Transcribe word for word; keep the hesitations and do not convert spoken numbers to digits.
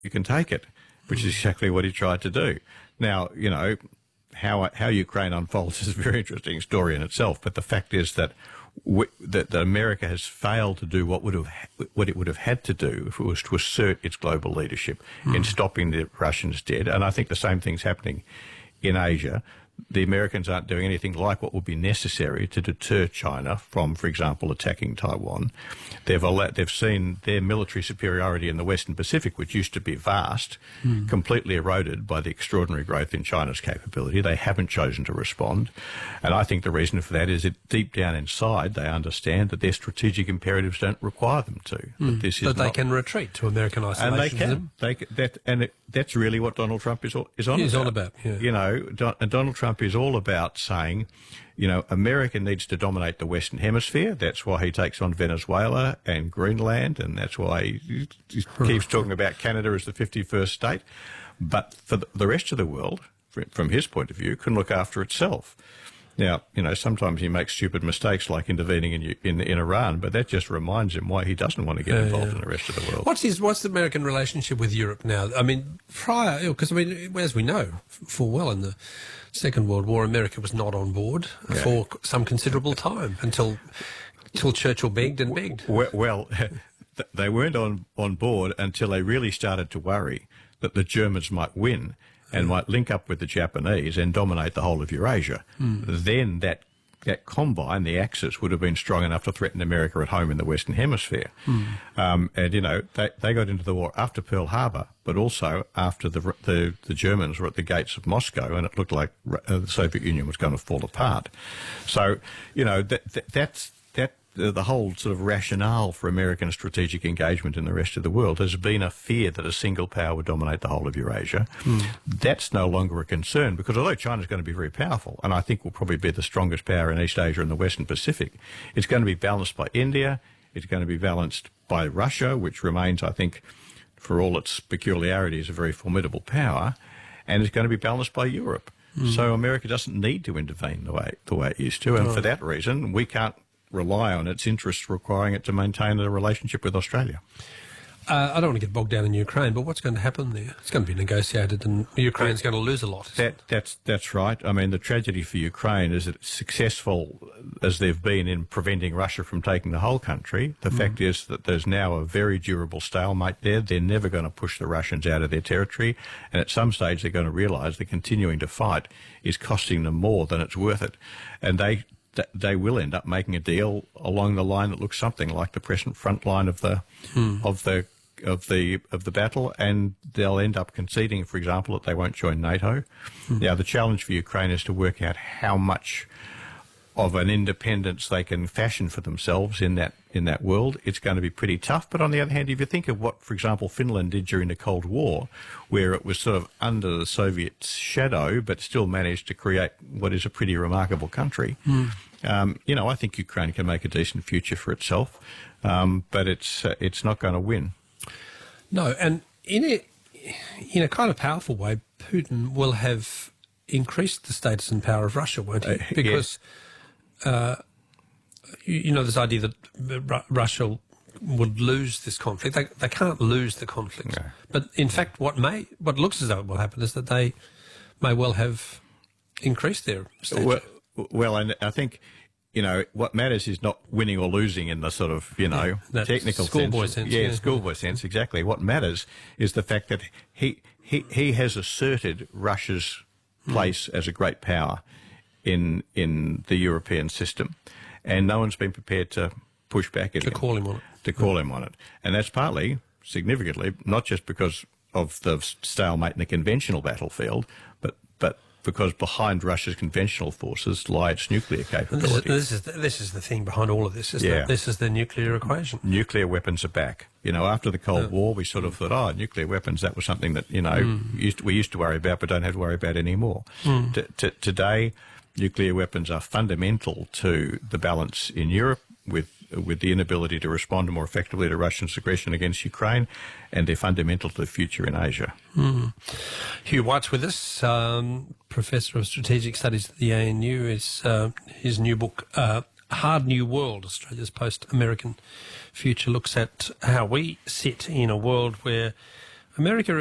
you can take it, which is exactly what he tried to do. Now, you know, how how Ukraine unfolds is a very interesting story in itself, but the fact is that w- that, that America has failed to do what would have what it would have had to do if it was to assert its global leadership mm. in stopping the Russians dead. And I think the same thing's happening in Asia. The Americans aren't doing anything like what would be necessary to deter China from, for example, attacking Taiwan. They've allowed, they've seen their military superiority in the Western Pacific, which used to be vast, mm. completely eroded by the extraordinary growth in China's capability. They haven't chosen to respond. And I think the reason for that is that deep down inside they understand that their strategic imperatives don't require them to. Mm. That this is but they not, can retreat to American isolationism. And they can. They can that, and it, that's really what Donald Trump is, is on He's about. on about, yeah. You know, Don, and Donald Trump is all about saying, you know, America needs to dominate the Western Hemisphere. That's why he takes on Venezuela and Greenland, and that's why he, he keeps talking about Canada as the fifty-first state. But for the rest of the world, from his point of view, can look after itself. Now, you know, sometimes he makes stupid mistakes like intervening in in, in Iran, but that just reminds him why he doesn't want to get involved uh, yeah. in the rest of the world. What's his, what's the American relationship with Europe now? I mean, prior, because I mean, as we know full well, in the Second World War, America was not on board yeah. for some considerable time until until Churchill begged and begged. Well, well they weren't on, on board until they really started to worry that the Germans might win and might link up with the Japanese and dominate the whole of Eurasia. Mm. Then that that combine, the Axis, would have been strong enough to threaten America at home in the Western Hemisphere. Mm. Um, and, you know, they, they got into the war after Pearl Harbor, but also after the, the, the Germans were at the gates of Moscow and it looked like uh, the Soviet Union was going to fall apart. So, you know, that, that that's that the whole sort of rationale for American strategic engagement in the rest of the world has been a fear that a single power would dominate the whole of Eurasia. Mm. That's no longer a concern because although China's going to be very powerful, and I think will probably be the strongest power in East Asia and the Western Pacific, it's going to be balanced by India, it's going to be balanced by Russia, which remains, I think, for all its peculiarities, a very formidable power, and it's going to be balanced by Europe. Mm. So America doesn't need to intervene the way, the way it used to, and oh. for that reason, we can't rely on its interests requiring it to maintain a relationship with Australia. Uh, I don't want to get bogged down in Ukraine, but what's going to happen there? It's going to be negotiated and Ukraine's going to lose a lot. That, that's, that's right. I mean, the tragedy for Ukraine is that successful as they've been in preventing Russia from taking the whole country, the mm. fact is that there's now a very durable stalemate there. They're never going to push the Russians out of their territory, and at some stage they're going to realise that continuing to fight is costing them more than it's worth it. And they they will end up making a deal along the line that looks something like the present front line of the hmm. of the of the of the battle, and they'll end up conceding, for example, that they won't join NATO. Hmm. Now, the challenge for Ukraine is to work out how much of an independence they can fashion for themselves in that in that world. It's going to be pretty tough. But on the other hand, if you think of what, for example, Finland did during the Cold War, where it was sort of under the Soviet shadow, but still managed to create what is a pretty remarkable country, mm. um, you know, I think Ukraine can make a decent future for itself, um, but it's uh, it's not going to win. No, and in a in a kind of powerful way, Putin will have increased the status and power of Russia, won't he? Because Uh, yes. Uh, you, you know, this idea that R- Russia would lose this conflict. They, they can't lose the conflict. No. But in fact, what may, what looks as though it will happen is that they may well have increased their stature. Well, well, and I think, you know, what matters is not winning or losing in the sort of, you know, yeah, technical schoolboy sense. sense. Yeah, yeah. schoolboy sense, exactly. What matters is the fact that he, he, he has asserted Russia's place mm. as a great power in in the European system, and no one's been prepared to push back at to him. call him on it. To call him on it. And that's partly, significantly, not just because of the stalemate in the conventional battlefield, but but because behind Russia's conventional forces lie its nuclear capabilities. This is, this is, the, this is the thing behind all of this, isn't yeah. it? This is the nuclear equation. Nuclear weapons are back. You know, after the Cold oh. War, we sort of thought, oh, nuclear weapons, that was something that, you know, mm. used to, we used to worry about but don't have to worry about anymore. Mm. T- t- today, nuclear weapons are fundamental to the balance in Europe with with the inability to respond more effectively to Russian aggression against Ukraine, and they're fundamental to the future in Asia. Mm. Hugh White's with us, um, Professor of Strategic Studies at the A N U. Is, uh, his new book, uh, Hard New World, Australia's Post-American Future, looks at how we sit in a world where America